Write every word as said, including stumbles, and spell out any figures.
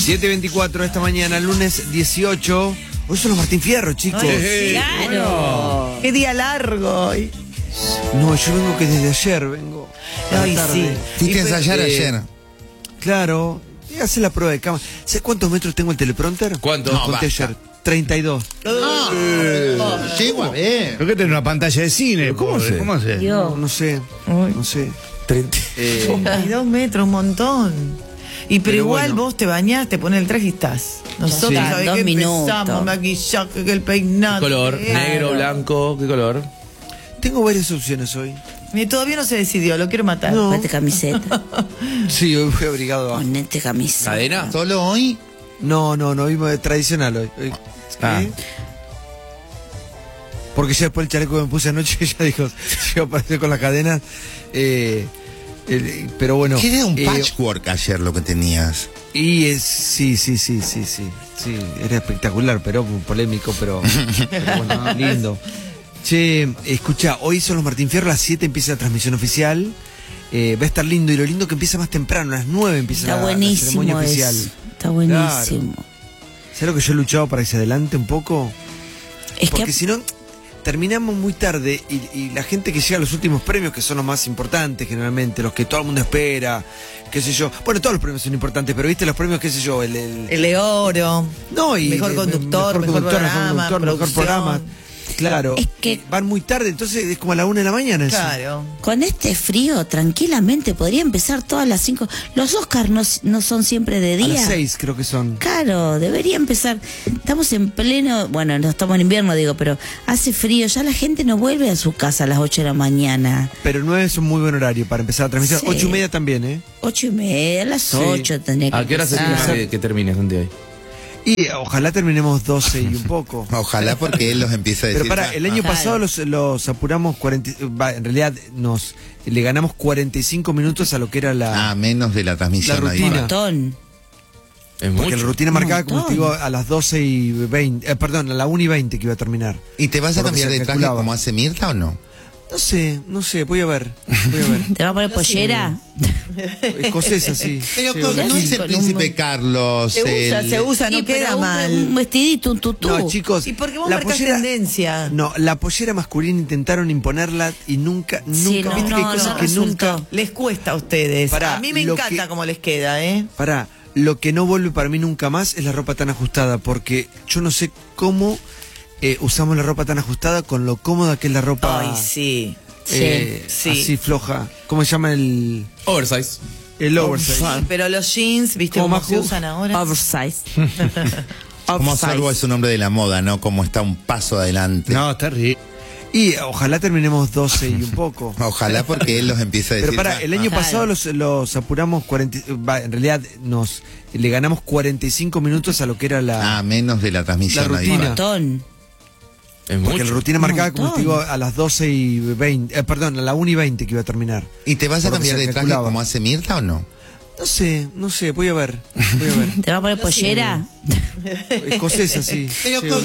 siete veinticuatro esta mañana, lunes dieciocho. Hoy son los Martín Fierro, chicos. Ay, claro. Qué día largo hoy. No, yo vengo que desde ayer vengo. a la Ay, tarde. sí. Fuiste a Y, ensayar eh, ayer. Claro. Y hace la prueba de cama. ¿Sabes cuántos metros tengo el teleprompter? ¿Cuánto? Los No, conté basta. ayer. treinta y dos. No, llego a ver. Creo que tiene una pantalla de cine. ¿Pero cómo pobre. sé? ¿Cómo sé? Dios. No, no sé. Uy. No sé. treinta. Eh, treinta y dos metros, un montón. Y pero, Pero igual bueno. vos te bañás, te pones el traje y estás. Nosotros Sí. sabés Dos que minutos. empezamos, maquillaje, que el peinado. ¿Qué color? que- ¿Negro, blanco? ¿Qué color? tengo varias opciones hoy. Y todavía no se decidió, lo quiero matar. No. Ponete camiseta. Sí, hoy fui abrigado abajo. Ponete camiseta. ¿Cadena? ¿Solo hoy? No, no, no, vimos tradicional hoy. Hoy- Ah. ¿Qué? Porque ya después el chaleco que me puse anoche, ya dijo, yo aparecí con las cadenas. Eh, el- pero bueno. ¿Qué era un eh, patchwork ayer lo que tenías? Y es, sí, sí, sí, sí, sí. Sí, era espectacular, pero polémico, pero, pero bueno, lindo. Che, escucha, hoy son los Martín Fierro, a las siete empieza la transmisión oficial. Eh, va a estar lindo, y lo lindo que empieza más temprano, a las nueve empieza Está la, la buenísimo ceremonia oficial. eso. Está buenísimo. ¿Sabes lo que yo he luchado para que se adelante un poco? Es Porque que si no, terminamos muy tarde y, y la gente que llega a los últimos premios, que son los más importantes generalmente, los que todo el mundo espera, qué sé yo. Bueno, todos los premios son importantes, pero viste los premios, qué sé yo, el... el- El de oro. no, y mejor eh, conductor, mejor programa, mejor conductor, mejor producción. programa. Claro, Es que- van muy tarde, entonces es como a la una de la mañana. eso. Claro. con este frío, tranquilamente, podría empezar todas las cinco. Los Oscars no, no son siempre de A día. las seis creo que son. Claro, debería empezar. Estamos en pleno, bueno, no estamos en invierno, digo, pero hace frío, ya la gente no vuelve a su casa a las ocho de la mañana. Pero nueve es un muy buen horario para empezar a transmitir. Sí. Ocho y media también, ¿eh? Ocho y media, a las ocho tendría que ¿A qué hora se empezar. estima que, que termine, Santiago? Y ojalá terminemos doce y un poco. Ojalá porque él los empieza a decir. Pero para, el año Claro. pasado los, los apuramos cuarenta, va, en realidad nos le ganamos cuarenta y cinco minutos a lo que era la, Ah, menos de la transmisión. La ahí. rutina. Un montón. Es porque mucho. la rutina Un marcaba, como montón. te digo, a las doce y veinte, eh, perdón, a la una y veinte que iba a terminar. ¿Y te vas a Por lo que cambiar se de traje calculaba. como hace Mirta o no? No sé, no sé, voy a ver, voy a ver. ¿Te va a poner pollera? Escocesa, sí. Pero Sí, con- o- no es el con príncipe un- Carlos. Se usa, el- se usa, no Sí, pero queda un- mal. Un vestidito, un tutú. No, chicos, ¿Y por qué vos la marcás pollera, tendencia? no, la pollera masculina intentaron imponerla y nunca, Sí, nunca, no, viste que hay no, cosas no que resultó. nunca. Les cuesta a ustedes. Pará, a mí me lo encanta que- cómo les queda, ¿eh? Pará, lo que no vuelve para mí nunca más es la ropa tan ajustada, porque yo no sé cómo eh, usamos la ropa tan ajustada con lo cómoda que es la ropa Ay, sí. eh, Sí. así floja. ¿Cómo se llama el, Oversize. el oversize? Sí, pero los jeans, ¿viste Como cómo más se ju- usan ahora? Oversize. Como Salvo es un hombre de la moda, ¿no? Como está un paso adelante. No, está rico. Y ojalá terminemos doce y un poco. Ojalá porque él los empieza a decir. Pero para, el año Claro. pasado los, los apuramos cuarenta, va, en realidad nos le ganamos cuarenta y cinco minutos a lo que era la, Ah, menos de la transmisión. La ahí. Un rutina. montón. Es porque mucho. la rutina Un marcaba, como te montón. digo, a las doce y veinte, eh, perdón, a la una y veinte que iba a terminar. ¿Y te vas a Por lo que cambiar se de traje calculaba. como hace Mirta o no? No sé, no sé, voy a ver, voy a ver. ¿Te va a poner pollera? Escocesa, sí. Pero sí, con-